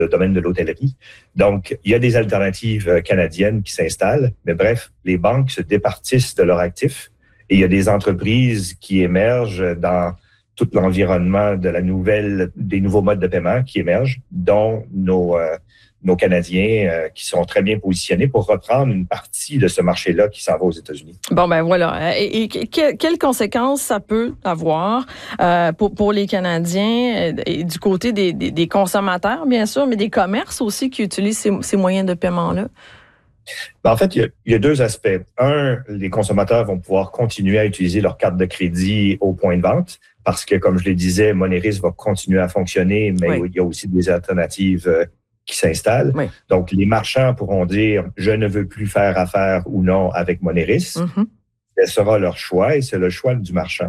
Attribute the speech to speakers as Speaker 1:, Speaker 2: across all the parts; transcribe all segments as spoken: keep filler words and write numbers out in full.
Speaker 1: le domaine de l'hôtellerie. Donc, il y a des alternatives canadiennes qui s'installent, mais bref, les banques se départissent de leurs actifs et il y a des entreprises qui émergent dans tout l'environnement de la nouvelle, des nouveaux modes de paiement qui émergent, dont nos, euh, nos Canadiens euh, qui sont très bien positionnés pour reprendre une partie de ce marché-là qui s'en va aux États-Unis.
Speaker 2: Bon, ben voilà. Et, et que, quelles conséquences ça peut avoir euh, pour, pour les Canadiens et du côté des, des, des consommateurs, bien sûr, mais des commerces aussi qui utilisent ces, ces moyens de paiement-là?
Speaker 1: Ben en fait, il y, a, il y a deux aspects. Un, les consommateurs vont pouvoir continuer à utiliser leur carte de crédit au point de vente parce que, comme je le disais, Moneris va continuer à fonctionner, mais oui. il y a aussi des alternatives euh, qui s'installent. Oui. Donc, les marchands pourront dire « je ne veux plus faire affaire ou non avec Moneris mm-hmm. ». Ce sera leur choix et c'est le choix du marchand.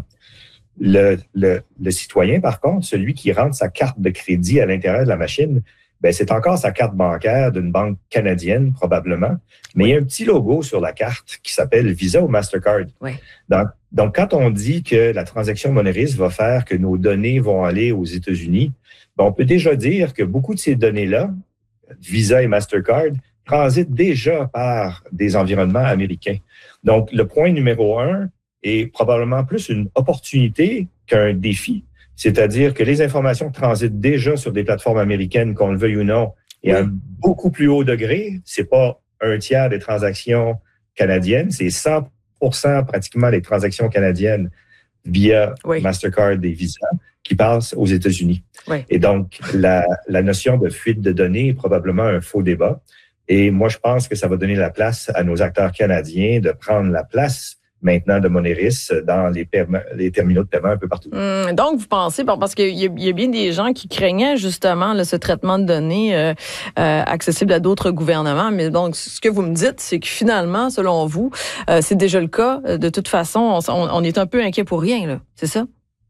Speaker 1: Le, le, le citoyen, par contre, celui qui rentre sa carte de crédit à l'intérieur de la machine, ben c'est encore sa carte bancaire d'une banque canadienne, probablement, mais oui. il y a un petit logo sur la carte qui s'appelle Visa ou Mastercard.
Speaker 2: Oui.
Speaker 1: Donc, donc, quand on dit que la transaction Moneris va faire que nos données vont aller aux États-Unis, ben on peut déjà dire que beaucoup de ces données-là, Visa et Mastercard, transitent déjà par des environnements américains. Donc, le point numéro un est probablement plus une opportunité qu'un défi. C'est-à-dire que les informations transitent déjà sur des plateformes américaines, qu'on le veuille ou non, et oui. à un beaucoup plus haut degré. C'est pas un tiers des transactions canadiennes, c'est cent pour cent pratiquement des transactions canadiennes via oui. Mastercard et Visa qui passent aux États-Unis.
Speaker 2: Oui.
Speaker 1: Et donc, la, la notion de fuite de données est probablement un faux débat. Et moi, je pense que ça va donner la place à nos acteurs canadiens de prendre la place maintenant de Moneris dans les, perma- les terminaux de paiement un peu partout.
Speaker 2: Hum, donc, vous pensez, parce qu'il y, y a bien des gens qui craignaient justement là, ce traitement de données euh, euh, accessible à d'autres gouvernements, mais donc, ce que vous me dites, c'est que finalement, selon vous, euh, c'est déjà le cas. De toute façon, on, on est un peu inquiet pour rien, là. C'est ça?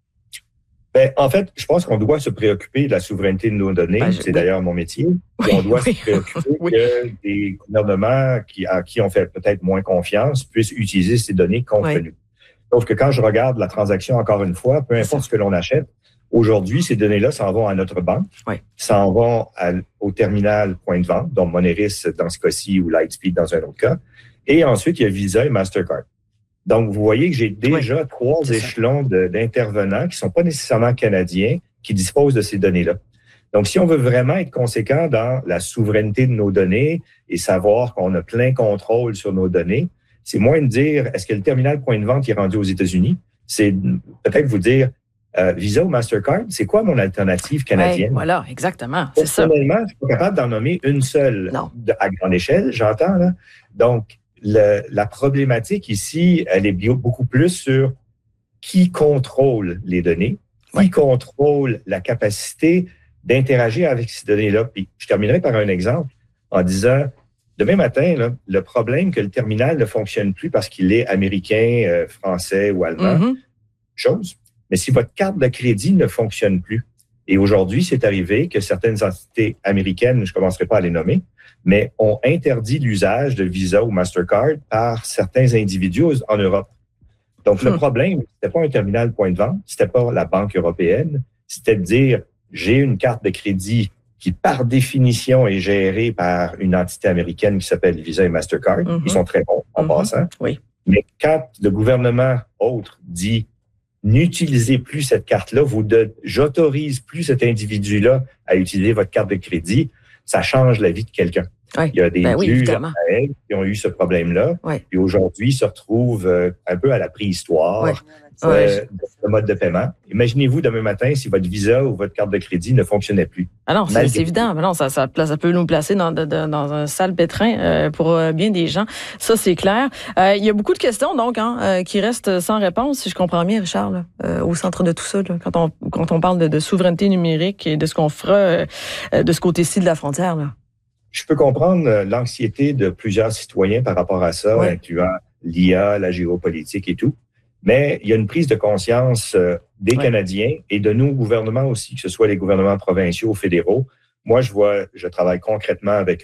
Speaker 1: Ben, en fait, je pense qu'on doit se préoccuper de la souveraineté de nos données. Ben, je, c'est oui. d'ailleurs mon métier.
Speaker 2: Oui,
Speaker 1: on doit
Speaker 2: oui,
Speaker 1: se préoccuper
Speaker 2: oui.
Speaker 1: que des gouvernements qui, à qui on fait peut-être moins confiance puissent utiliser ces données contre
Speaker 2: oui.
Speaker 1: nous. Sauf que quand je regarde la transaction, encore une fois, peu importe ce que l'on achète, aujourd'hui, ces données-là s'en vont à notre banque,
Speaker 2: oui.
Speaker 1: s'en vont à, au terminal point de vente, donc Moneris dans ce cas-ci ou Lightspeed dans un autre cas. Et ensuite, il y a Visa et Mastercard. Donc, vous voyez que j'ai déjà oui, trois échelons de, d'intervenants qui sont pas nécessairement canadiens qui disposent de ces données-là. Donc, si on veut vraiment être conséquent dans la souveraineté de nos données et savoir qu'on a plein contrôle sur nos données, c'est moins de dire est-ce que le terminal point de vente est rendu aux États-Unis? C'est peut-être vous dire euh, Visa ou Mastercard, c'est quoi mon alternative canadienne?
Speaker 2: Oui, voilà, exactement. C'est ça.
Speaker 1: Personnellement, je suis pas capable d'en nommer une seule
Speaker 2: de,
Speaker 1: à grande échelle, j'entends là. Donc, Le, la problématique ici, elle est beaucoup plus sur qui contrôle les données, qui
Speaker 2: oui.
Speaker 1: contrôle la capacité d'interagir avec ces données-là. Puis je terminerai par un exemple en disant, demain matin, là, le problème que le terminal ne fonctionne plus parce qu'il est américain, euh, français ou allemand,
Speaker 2: mm-hmm.
Speaker 1: chose, mais si votre carte de crédit ne fonctionne plus, et aujourd'hui, c'est arrivé que certaines entités américaines, je ne commencerai pas à les nommer, mais ont interdit l'usage de Visa ou Mastercard par certains individus en Europe. Donc, hmm. le problème, c'était pas un terminal point de vente, c'était pas la Banque européenne, c'était de dire, j'ai une carte de crédit qui, par définition, est gérée par une entité américaine qui s'appelle Visa et Mastercard. Mm-hmm. Ils sont très bons en
Speaker 2: mm-hmm.
Speaker 1: passant.
Speaker 2: Oui.
Speaker 1: Mais quand le gouvernement autre dit, n'utilisez plus cette carte-là, vous de, j'autorise plus cet individu-là à utiliser votre carte de crédit, ça change la vie de quelqu'un.
Speaker 2: Oui.
Speaker 1: Il y a des
Speaker 2: ben oui,
Speaker 1: juges qui ont eu ce problème-là,
Speaker 2: oui.
Speaker 1: et aujourd'hui se retrouvent euh, un peu à la préhistoire
Speaker 2: oui.
Speaker 1: euh, oui. de ce mode de paiement. Imaginez-vous demain matin si votre Visa ou votre carte de crédit ne fonctionnait plus.
Speaker 2: Ah non, c'est, c'est évident. Non, ça, ça, ça peut nous placer dans, dans, dans un sale pétrin euh, pour bien des gens. Ça, c'est clair. Euh, il y a beaucoup de questions, donc, hein, euh, qui restent sans réponse, si je comprends bien, Richard, là, euh, au centre de tout ça, là, quand, on, quand on parle de, de souveraineté numérique et de ce qu'on fera euh, de ce côté-ci de la frontière, là.
Speaker 1: Je peux comprendre l'anxiété de plusieurs citoyens par rapport à ça,
Speaker 2: oui.
Speaker 1: incluant l'I A, la géopolitique et tout. Mais il y a une prise de conscience des oui. Canadiens et de nos gouvernements aussi, que ce soit les gouvernements provinciaux ou fédéraux. Moi, je vois, je travaille concrètement avec eux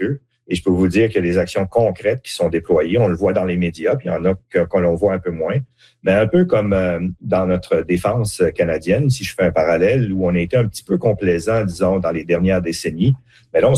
Speaker 1: Et je peux vous dire qu'il y a des actions concrètes qui sont déployées. On le voit dans les médias, puis il y en a que, qu'on le voit un peu moins. Mais un peu comme euh, dans notre défense canadienne, si je fais un parallèle, où on a été un petit peu complaisant, disons, dans les dernières décennies, mais là, on